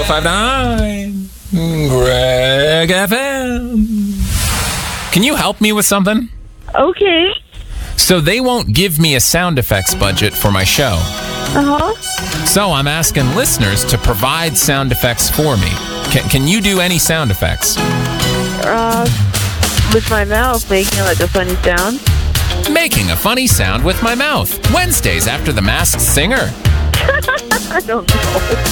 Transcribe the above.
1059 Greg FM. Can you help me with something? Okay. So they won't give me a sound effects budget for my show. Uh-huh. So I'm asking listeners to provide sound effects for me. Can you do any sound effects? With my mouth making like a funny sound. Making a funny sound with my mouth. Wednesdays after The Masked Singer. I don't know.